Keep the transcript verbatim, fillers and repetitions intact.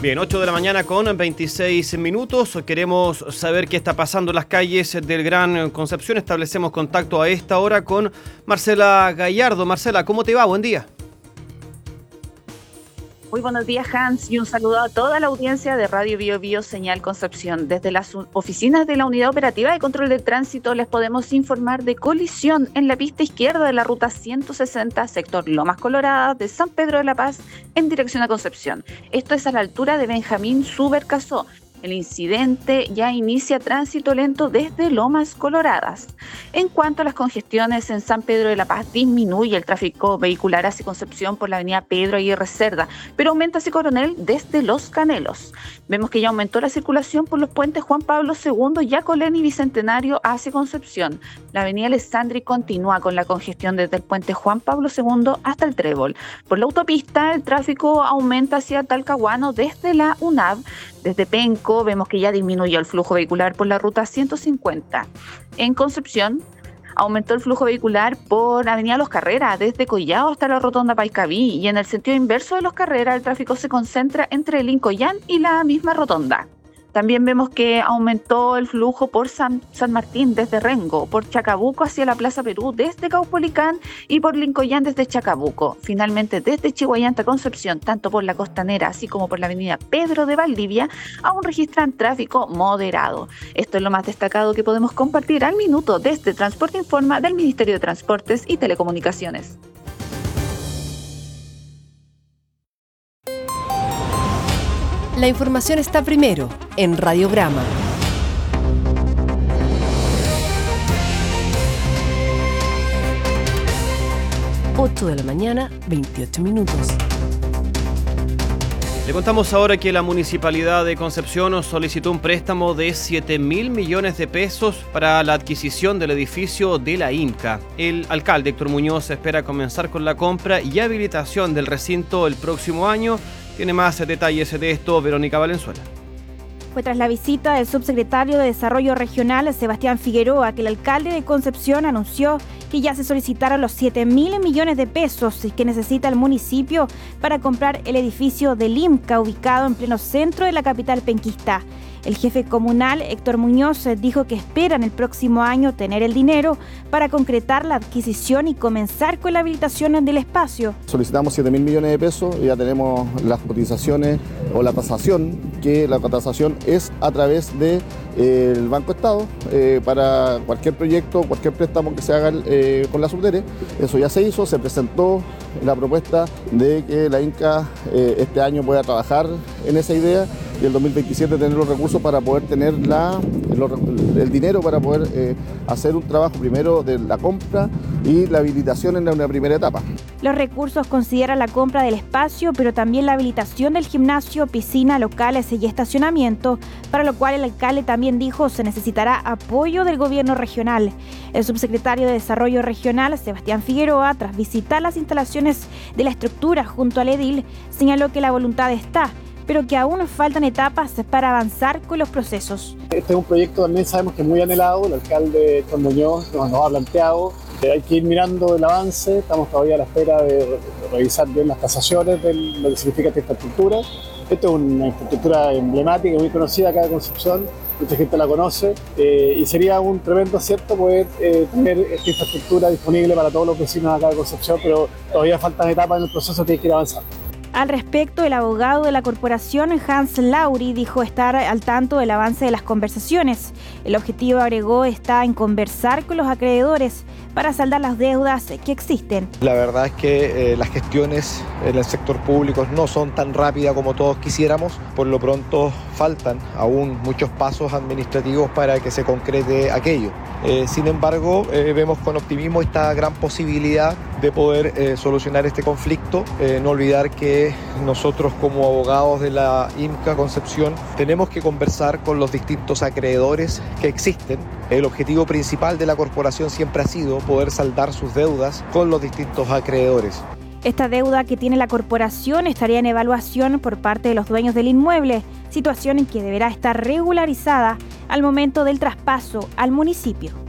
Bien, ocho de la mañana con veintiséis minutos. Queremos saber qué está pasando en las calles del Gran Concepción. Establecemos contacto a esta hora con Marcela Gallardo. Marcela, ¿cómo te va? Buen día. Muy buenos días, Hans, y un saludo a toda la audiencia de Radio Bio Bio Señal Concepción. Desde las oficinas de la Unidad Operativa de Control de Tránsito les podemos informar de colisión en la pista izquierda de la ruta ciento sesenta, sector Lomas Coloradas de San Pedro de la Paz, en dirección a Concepción. Esto es a la altura de Benjamín Subercasó. El incidente ya inicia tránsito lento desde Lomas Coloradas. En cuanto a las congestiones en San Pedro de la Paz, disminuye el tráfico vehicular hacia Concepción por la avenida Pedro Aguirre Cerda, pero aumenta hacia Coronel desde Los Canelos. Vemos que ya aumentó la circulación por los puentes Juan Pablo segundo, Yacolén y Bicentenario hacia Concepción. La avenida Alessandri continúa con la congestión desde el puente Juan Pablo segundo hasta el Trébol. Por la autopista, el tráfico aumenta hacia Talcahuano desde la U N A V. Desde Penco vemos que ya disminuyó el flujo vehicular por la ruta ciento cincuenta. En Concepción aumentó el flujo vehicular por avenida Los Carreras, desde Collao hasta la rotonda Paicaví, y en el sentido inverso de Los Carreras el tráfico se concentra entre el Incoyán y la misma rotonda. También vemos que aumentó el flujo por San, San Martín desde Rengo, por Chacabuco hacia la Plaza Perú desde Caupolicán y por Lincoyán desde Chacabuco. Finalmente, desde Chihuayante a Concepción, tanto por la Costanera así como por la avenida Pedro de Valdivia, aún registran tráfico moderado. Esto es lo más destacado que podemos compartir al minuto desde Transporte Informa del Ministerio de Transportes y Telecomunicaciones. La información está primero en Radiograma. ocho de la mañana, veintiocho minutos. Le contamos ahora que la Municipalidad de Concepción solicitó un préstamo de siete mil millones de pesos para la adquisición del edificio de la INCA. El alcalde Héctor Muñoz espera comenzar con la compra y habilitación del recinto el próximo año. Tiene más detalles de esto Verónica Valenzuela. Fue tras la visita del subsecretario de Desarrollo Regional, Sebastián Figueroa, que el alcalde de Concepción anunció que ya se solicitaron los siete mil millones de pesos que necesita el municipio para comprar el edificio del INCA, ubicado en pleno centro de la capital penquista. El jefe comunal, Héctor Muñoz, dijo que esperan el próximo año tener el dinero para concretar la adquisición y comenzar con la habilitación del espacio. Solicitamos siete mil millones de pesos y ya tenemos las cotizaciones o la tasación, que la tasación es a través del de, eh, Banco Estado eh, para cualquier proyecto, cualquier préstamo que se haga eh, con la Subdere. Eso ya se hizo, se presentó la propuesta de que la INCA eh, este año pueda trabajar en esa idea y el dos mil veintisiete tener los recursos para poder tener la, el, el dinero para poder eh, hacer un trabajo primero de la compra y la habilitación en una primera etapa. Los recursos consideran la compra del espacio, pero también la habilitación del gimnasio, piscina, locales y estacionamiento, para lo cual el alcalde también dijo se necesitará apoyo del gobierno regional. El subsecretario de Desarrollo Regional, Sebastián Figueroa, tras visitar las instalaciones de la estructura junto al edil, señaló que la voluntad está, pero que aún faltan etapas para avanzar con los procesos. Este es un proyecto también sabemos que es muy anhelado, el alcalde Héctor Muñoz nos lo ha planteado, eh, hay que ir mirando el avance, estamos todavía a la espera de revisar bien las tasaciones de lo que significa esta infraestructura. Esta es una infraestructura emblemática, muy conocida acá en Concepción, mucha gente la conoce eh, y sería un tremendo acierto poder eh, tener esta infraestructura disponible para todos los vecinos acá de Concepción, pero todavía faltan etapas en el proceso que hay que ir avanzando. Al respecto, el abogado de la corporación, Hans Lauri, dijo estar al tanto del avance de las conversaciones. El objetivo, agregó, está en conversar con los acreedores para saldar las deudas que existen. La verdad es que eh, las gestiones en el sector público no son tan rápidas como todos quisiéramos. Por lo pronto faltan aún muchos pasos administrativos para que se concrete aquello. Eh, sin embargo, eh, vemos con optimismo esta gran posibilidad de poder eh, solucionar este conflicto. Eh, no olvidar que nosotros como abogados de la INCA Concepción tenemos que conversar con los distintos acreedores que existen. El objetivo principal de la corporación siempre ha sido poder saldar sus deudas con los distintos acreedores. Esta deuda que tiene la corporación estaría en evaluación por parte de los dueños del inmueble, situación en que deberá estar regularizada al momento del traspaso al municipio.